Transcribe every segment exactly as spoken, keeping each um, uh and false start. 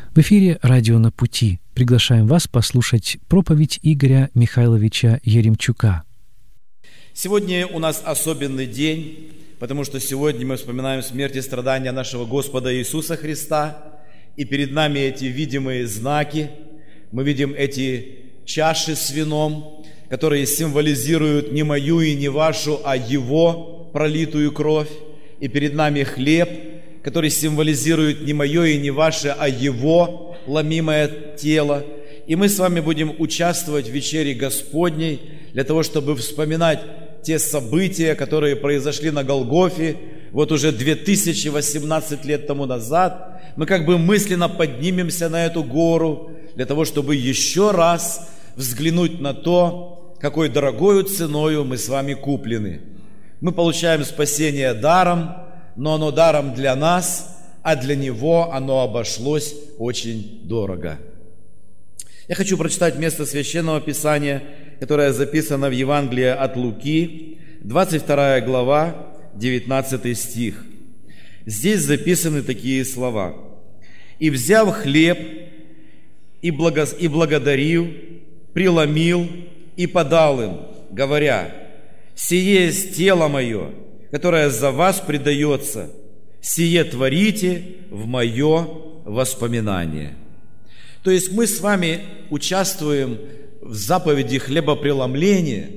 В эфире «Радио на пути». Приглашаем вас послушать проповедь Игоря Михайловича Еремчука. Сегодня у нас особенный день, потому что сегодня мы вспоминаем смерть и страдания нашего Господа Иисуса Христа, и перед нами эти видимые знаки. Мы видим эти чаши с вином, которые символизируют не мою и не вашу, а Его пролитую кровь. И перед нами хлеб, который символизирует не мое и не ваше, а Его ломимое тело. И мы с вами будем участвовать в вечере Господней для того, чтобы вспоминать те события, которые произошли на Голгофе вот уже две тысячи восемнадцать лет тому назад. Мы как бы мысленно поднимемся на эту гору для того, чтобы еще раз взглянуть на то, какой дорогою ценою мы с вами куплены. Мы получаем спасение даром, но оно даром для нас, а для Него оно обошлось очень дорого. Я хочу прочитать место Священного Писания, которое записано в Евангелии от Луки, двадцать вторая глава, девятнадцатый стих. Здесь записаны такие слова. «И, взяв хлеб, и, благо... и благодарил, преломил и подал им, говоря: сие есть тело мое, которое за вас предается, сие творите в мое воспоминание». То есть мы с вами участвуем в заповеди хлебопреломления.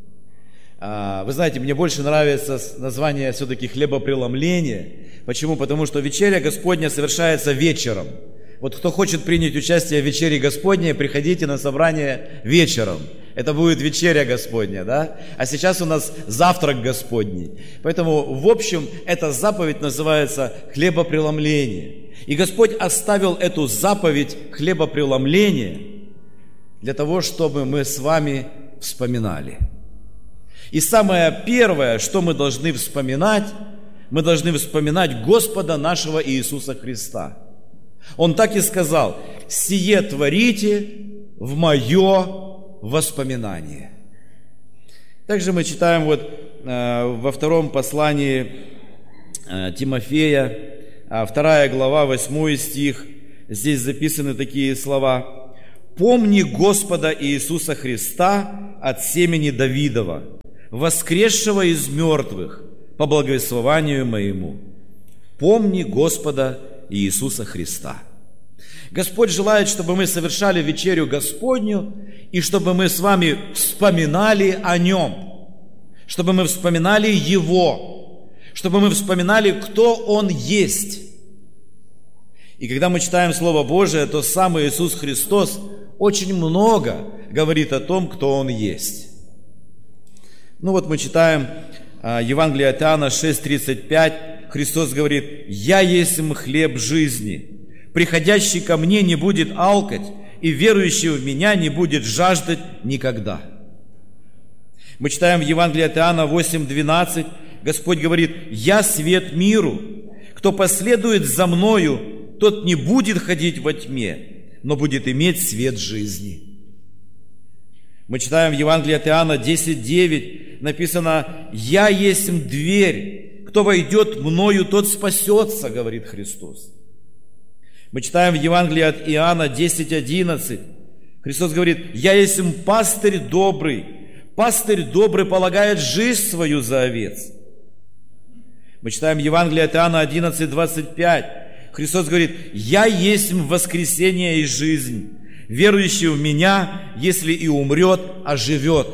Вы знаете, мне больше нравится название все-таки хлебопреломления. Почему? Потому что вечеря Господня совершается вечером. Вот кто хочет принять участие в вечере Господней, приходите на собрание вечером. Это будет вечеря Господня, да? А сейчас у нас завтрак Господний. Поэтому, в общем, эта заповедь называется хлебопреломление. И Господь оставил эту заповедь хлебопреломления для того, чтобы мы с вами вспоминали. И самое первое, что мы должны вспоминать, мы должны вспоминать Господа нашего Иисуса Христа. Он так и сказал: «Сие творите в мое воспоминание». Также мы читаем вот э, во втором послании э, Тимофея, э, вторая глава, восьмой стих. Здесь записаны такие слова: «Помни Господа Иисуса Христа от семени Давидова, воскресшего из мертвых по благовествованию моему». Помни Господа Иисуса Христа. Господь желает, чтобы мы совершали вечерю Господню, и чтобы мы с вами вспоминали о Нем, чтобы мы вспоминали Его, чтобы мы вспоминали, кто Он есть. И когда мы читаем Слово Божие, то сам Иисус Христос очень много говорит о том, кто Он есть. Ну вот мы читаем Евангелие от Иоанна шесть тридцать пять. Христос говорит: «Я есть хлеб жизни. Приходящий ко мне не будет алкать, и верующий в меня не будет жаждать никогда». Мы читаем в Евангелии от Иоанна восемь двенадцать. Господь говорит: «Я свет миру. Кто последует за мною, тот не будет ходить во тьме, но будет иметь свет жизни». Мы читаем в Евангелии от Иоанна десять девять. Написано: «Я есть дверь. Кто войдет мною, тот спасется», говорит Христос. Мы читаем в Евангелии от Иоанна десять одиннадцать. Христос говорит: «Я есть пастырь добрый. Пастырь добрый полагает жизнь свою за овец». Мы читаем в Евангелии от Иоанна одиннадцать двадцать пять. Христос говорит: «Я есть воскресение и жизнь. Верующий в Меня, если и умрет, оживет».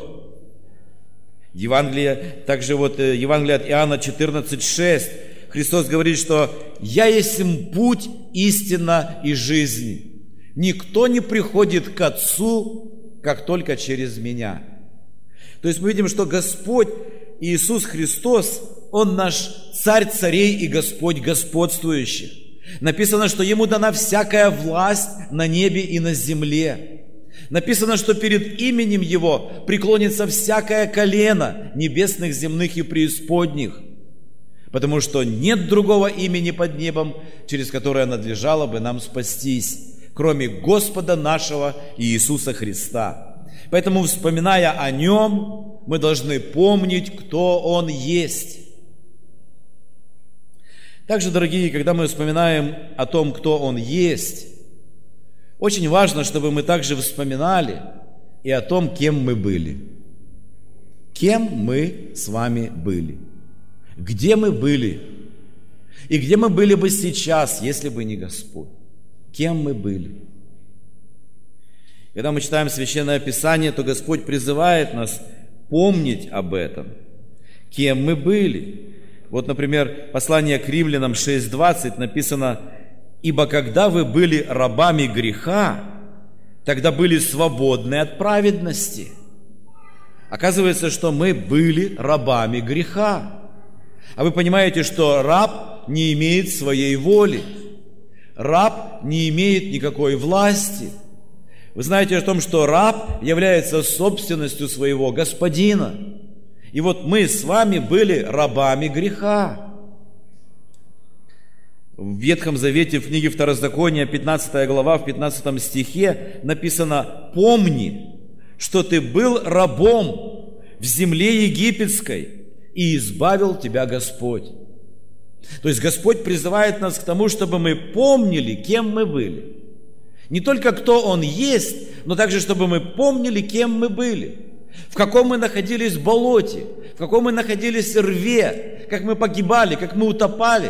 Евангелие, также вот Евангелие от Иоанна четырнадцать шесть. Христос говорит, что «Я есть путь, истина и жизнь. Никто не приходит к Отцу, как только через Меня». То есть мы видим, что Господь Иисус Христос, Он наш Царь царей и Господь господствующих. Написано, что Ему дана всякая власть на небе и на земле. Написано, что перед именем Его преклонится всякое колено небесных, земных и преисподних, потому что нет другого имени под небом, через которое надлежало бы нам спастись, кроме Господа нашего Иисуса Христа. Поэтому, вспоминая о Нем, мы должны помнить, кто Он есть. Также, дорогие, когда мы вспоминаем о том, кто Он есть, Очень важно, чтобы мы также вспоминали и о том, кем мы были. Кем мы с вами были. Где мы были. И где мы были бы сейчас, если бы не Господь. Кем мы были. Когда мы читаем Священное Писание, то Господь призывает нас помнить об этом. Кем мы были. Вот, например, послание к Римлянам шесть двадцать написано: «Ибо когда вы были рабами греха, тогда были свободны от праведности». Оказывается, что мы были рабами греха. А вы понимаете, что раб не имеет своей воли. Раб не имеет никакой власти. Вы знаете о том, что раб является собственностью своего господина. И вот мы с вами были рабами греха. В Ветхом Завете, в книге Второзакония, пятнадцатая глава, в пятнадцатом стихе написано: «Помни, что ты был рабом в земле египетской, и избавил тебя Господь». То есть Господь призывает нас к тому, чтобы мы помнили, кем мы были. Не только кто Он есть, но также, чтобы мы помнили, кем мы были. В каком мы находились болоте, в каком мы находились рве, как мы погибали, как мы утопали.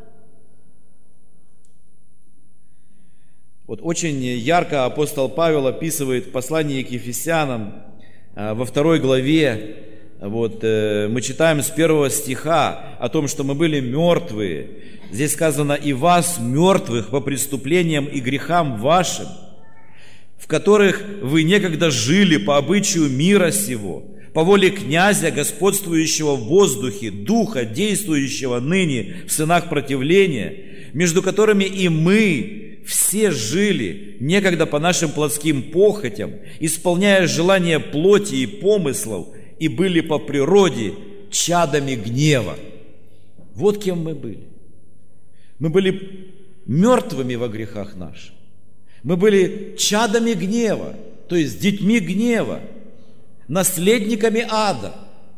Вот очень ярко апостол Павел описывает в послании к Ефесянам во второй главе. Вот, мы читаем с первого стиха о том, что мы были мертвые. Здесь сказано: «И вас, мертвых по преступлениям и грехам вашим, в которых вы некогда жили по обычаю мира сего, по воле князя, господствующего в воздухе, духа, действующего ныне в сынах противления, между которыми и мы все жили некогда по нашим плотским похотям, исполняя желания плоти и помыслов, и были по природе чадами гнева». Вот кем мы были. Мы были мертвыми во грехах наших. Мы были чадами гнева, то есть детьми гнева, наследниками ада.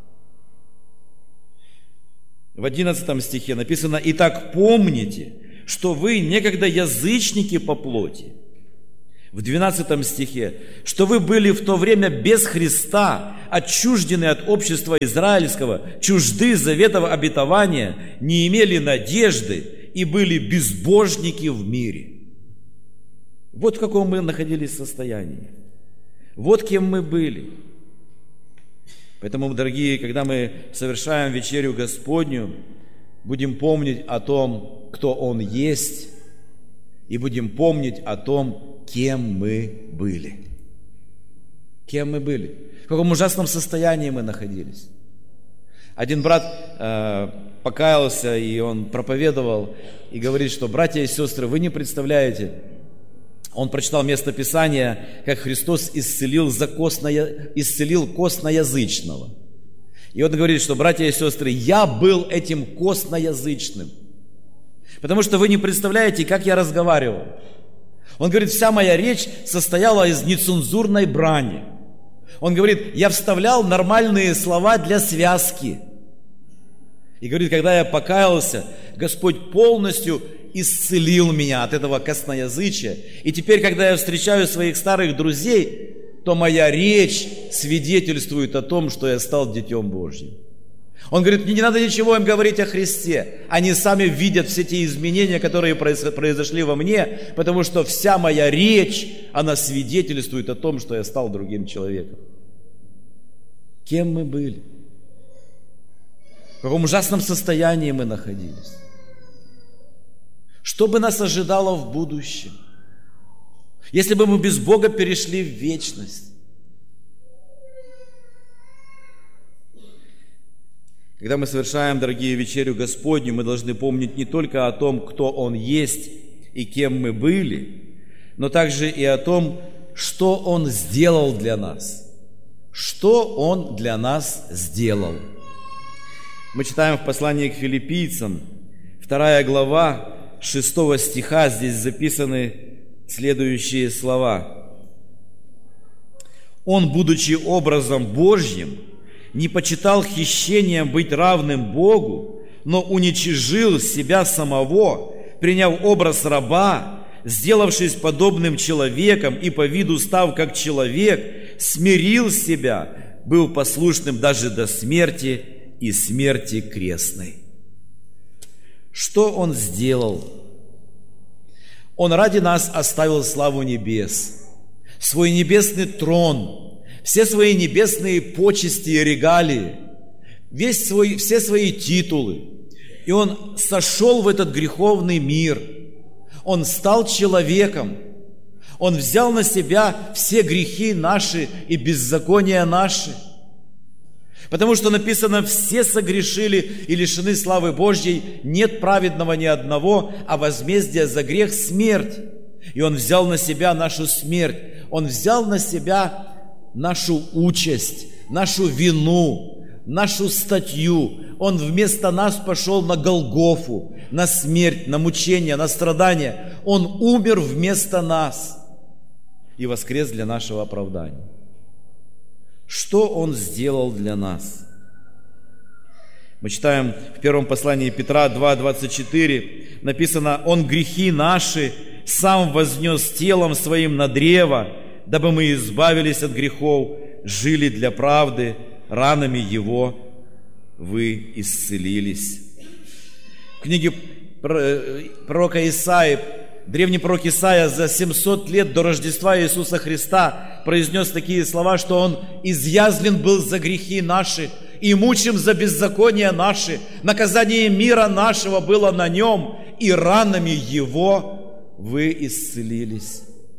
В одиннадцатом стихе написано: «Итак, помните, что вы некогда язычники по плоти». В двенадцатом стихе: «Что вы были в то время без Христа, отчуждены от общества израильского, чужды заветов обетования, не имели надежды и были безбожники в мире». Вот в каком мы находились состоянии. Вот кем мы были. Поэтому, дорогие, когда мы совершаем вечерю Господню, будем помнить о том, кто Он есть, и будем помнить о том, кем мы были. Кем мы были. В каком ужасном состоянии мы находились. Один брат э, покаялся, и он проповедовал, и говорит, что: братья и сестры, вы не представляете, он прочитал место Писания, как Христос исцелил, за костно, исцелил костноязычного. И он говорит, что, братья и сестры, я был этим костноязычным. Потому что вы не представляете, как я разговаривал. Он говорит, вся моя речь состояла из нецензурной брани. Он говорит, я вставлял нормальные слова для связки. И говорит, когда я покаялся, Господь полностью исцелил меня от этого косноязычия. И теперь, когда я встречаю своих старых друзей, то моя речь свидетельствует о том, что я стал Детем Божьим. Он говорит, мне не надо ничего им говорить о Христе. Они сами видят все те изменения, которые произошли во мне, потому что вся моя речь, она свидетельствует о том, что я стал другим человеком. Кем мы были? В каком ужасном состоянии мы находились? Что бы нас ожидало в будущем, если бы мы без Бога перешли в вечность? Когда мы совершаем, дорогие, вечерю Господню, мы должны помнить не только о том, кто Он есть и кем мы были, но также и о том, что Он сделал для нас. Что Он для нас сделал. Мы читаем в послании к Филиппийцам, вторая глава, шестого стиха, здесь записаны следующие слова. «Он, будучи образом Божьим, не почитал хищением быть равным Богу, но уничижил себя самого, приняв образ раба, сделавшись подобным человеком и по виду став как человек, смирил себя, был послушным даже до смерти и смерти крестной». Что Он сделал? Он ради нас оставил славу небес, свой небесный трон, все свои небесные почести и регалии, весь свой, все свои титулы. И Он сошел в этот греховный мир. Он стал человеком. Он взял на себя все грехи наши и беззакония наши. Потому что написано: все согрешили и лишены славы Божьей, нет праведного ни одного, а возмездие за грех – смерть. И Он взял на себя нашу смерть. Он взял на себя нашу участь, нашу вину, нашу статью. Он вместо нас пошел на Голгофу, на смерть, на мучение, на страдания. Он умер вместо нас и воскрес для нашего оправдания. Что Он сделал для нас? Мы читаем в первом послании Петра два двадцать четыре, написано: «Он грехи наши сам вознес телом Своим на древо, дабы мы избавились от грехов, жили для правды, ранами Его вы исцелились». В книге пророка Исаии, древний пророк Исаия за семьсот лет до Рождества Иисуса Христа произнес такие слова, что Он изъязлен был за грехи наши и мучим за беззакония наши. Наказание мира нашего было на Нем, и ранами Его вы исцелились.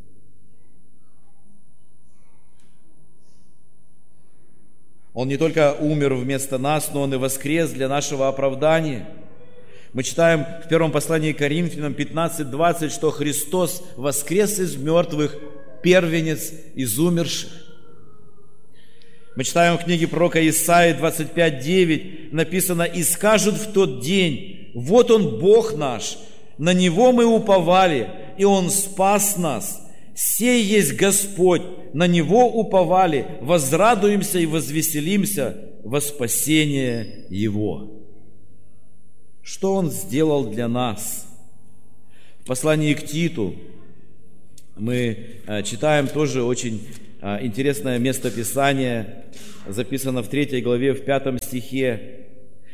Он не только умер вместо нас, но Он и воскрес для нашего оправдания. Мы читаем в первом послании к Коринфянам пятнадцать двадцать, что Христос воскрес из мертвых, первенец из умерших. Мы читаем в книге пророка Исаии двадцать пять девять, написано: «И скажут в тот день: вот Он, Бог наш, на Него мы уповали, и Он спас нас. Сей есть Господь, на Него уповали, возрадуемся и возвеселимся во спасение Его». Что Он сделал для нас? В послании к Титу мы читаем тоже очень интересное местописание, записано в третьей главе, в пятом стихе.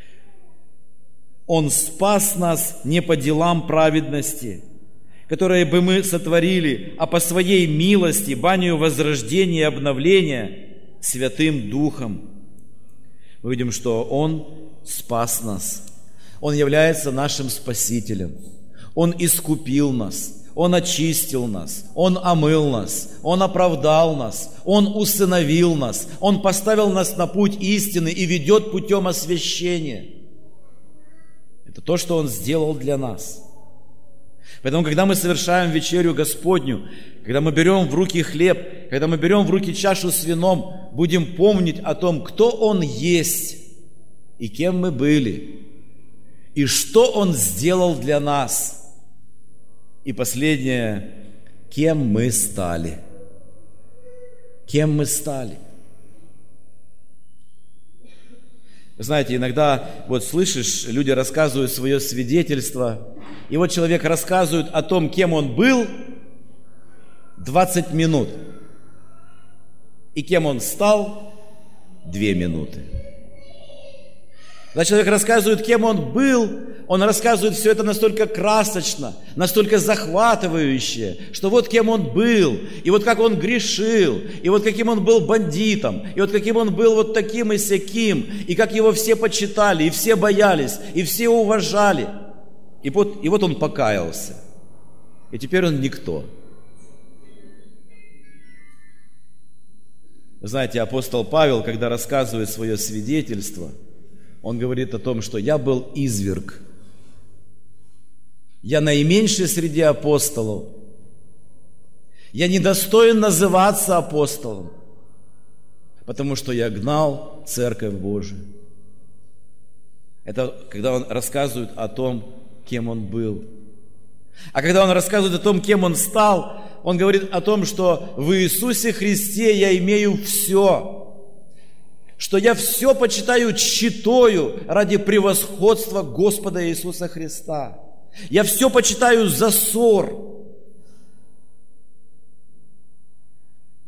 «Он спас нас не по делам праведности, которые бы мы сотворили, а по Своей милости, банию возрождения и обновления Святым Духом». Мы видим, что Он спас нас. Он является нашим Спасителем. Он искупил нас. Он очистил нас. Он омыл нас. Он оправдал нас. Он усыновил нас. Он поставил нас на путь истины и ведет путем освящения. Это то, что Он сделал для нас. Поэтому, когда мы совершаем вечерю Господню, когда мы берем в руки хлеб, когда мы берем в руки чашу с вином, будем помнить о том, кто Он есть и кем мы были, и что Он сделал для нас. И последнее, кем мы стали. Кем мы стали. Вы знаете, иногда вот слышишь, люди рассказывают свое свидетельство, и вот человек рассказывает о том, кем он был, двадцать минут. И кем он стал, две минуты. Когда человек рассказывает, кем он был, он рассказывает все это настолько красочно, настолько захватывающе, что вот кем он был, и вот как он грешил, и вот каким он был бандитом, и вот каким он был вот таким и сяким, и как его все почитали, и все боялись, и все уважали. И вот, и вот он покаялся, и теперь он никто. Знаете, апостол Павел, когда рассказывает свое свидетельство, он говорит о том, что я был изверг. Я наименьший среди апостолов. Я недостоин называться апостолом, потому что я гнал Церковь Божию. Это когда он рассказывает о том, кем он был. А когда он рассказывает о том, кем он стал, он говорит о том, что в Иисусе Христе я имею все. Что я все почитаю тщетою ради превосходства Господа Иисуса Христа. Я все почитаю за ссор,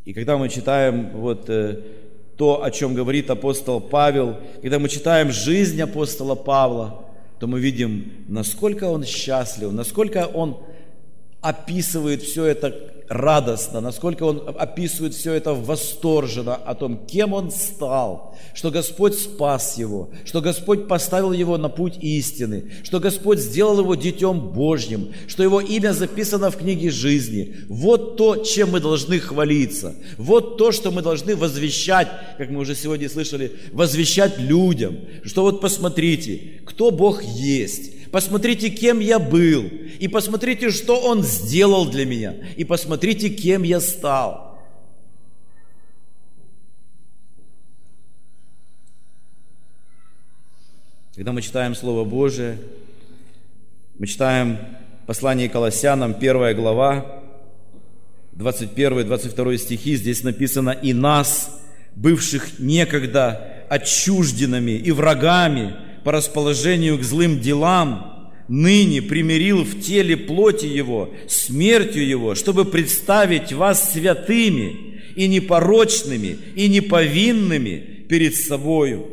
И когда мы читаем вот э, то, о чем говорит апостол Павел, когда мы читаем жизнь апостола Павла, то мы видим, насколько он счастлив, насколько он описывает все это радостно, насколько он описывает все это восторженно о том, кем он стал, что Господь спас его, что Господь поставил его на путь истины, что Господь сделал его детем Божьим, что его имя записано в книге жизни. Вот то, чем мы должны хвалиться, вот то, что мы должны возвещать, как мы уже сегодня слышали, возвещать людям, что вот посмотрите, кто Бог есть. Посмотрите, кем я был, и посмотрите, что Он сделал для меня, и посмотрите, кем я стал. Когда мы читаем Слово Божие, мы читаем послание Колоссянам, первая глава, двадцать первый двадцать второй стихи, здесь написано: «И нас, бывших некогда отчужденными и врагами, по расположению к злым делам, ныне примирил в теле плоти Его, смертью Его, чтобы представить вас святыми и непорочными, и неповинными перед собою».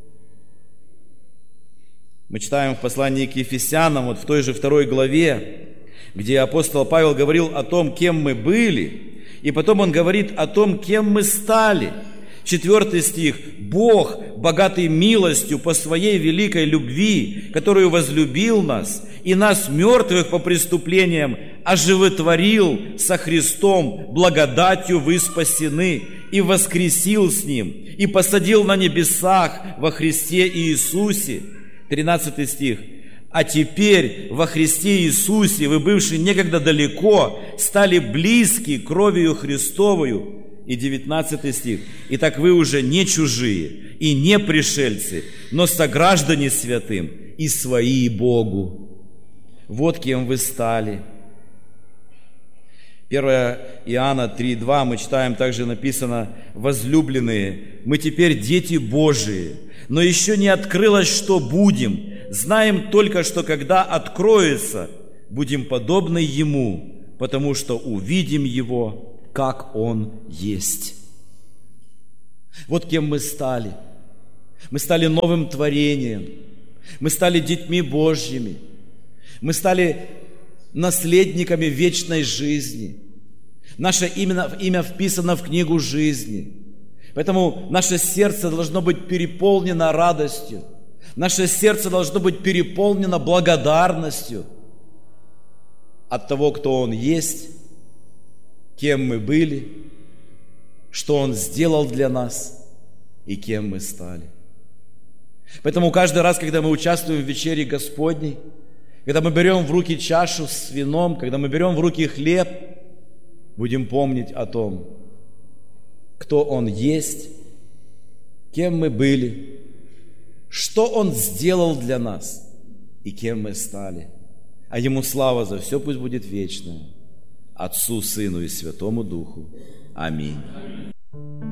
Мы читаем в послании к Ефесянам, вот в той же второй главе, где апостол Павел говорил о том, кем мы были, и потом он говорит о том, кем мы стали. Четвертый стих. «Бог, богатый милостью по Своей великой любви, которую возлюбил нас, и нас, мертвых по преступлениям, оживотворил со Христом, благодатью вы спасены, и воскресил с Ним, и посадил на небесах во Христе Иисусе». Тринадцатый стих. «А теперь во Христе Иисусе вы, бывшие некогда далеко, стали близки кровью Христовою». И девятнадцатый стих. «Итак вы уже не чужие и не пришельцы, но сограждане святым и свои Богу». Вот кем вы стали. первое Иоанна три два мы читаем, также написано: «Возлюбленные, мы теперь дети Божии, но еще не открылось, что будем. Знаем только, что когда откроется, будем подобны Ему, потому что увидим Его, как Он есть». Вот кем мы стали. Мы стали новым творением. Мы стали детьми Божьими. Мы стали наследниками вечной жизни. Наше имя, имя вписано в книгу жизни. Поэтому наше сердце должно быть переполнено радостью. Наше сердце должно быть переполнено благодарностью от того, кто Он есть, кем мы были, что Он сделал для нас и кем мы стали. Поэтому каждый раз, когда мы участвуем в вечере Господней, когда мы берем в руки чашу с вином, когда мы берем в руки хлеб, будем помнить о том, кто Он есть, кем мы были, что Он сделал для нас и кем мы стали. А Ему слава за все, пусть будет вечная. Отцу, Сыну и Святому Духу. Аминь.